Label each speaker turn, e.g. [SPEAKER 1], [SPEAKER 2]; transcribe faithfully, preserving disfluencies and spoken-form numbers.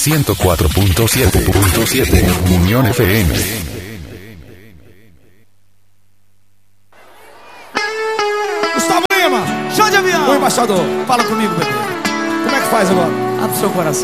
[SPEAKER 1] ciento cuatro punto siete Unión F M.
[SPEAKER 2] Gustavo Lima, show de avião. Oi, embaixador, fala comigo, bebê. Como é que faz agora?
[SPEAKER 3] Abre o seu coração.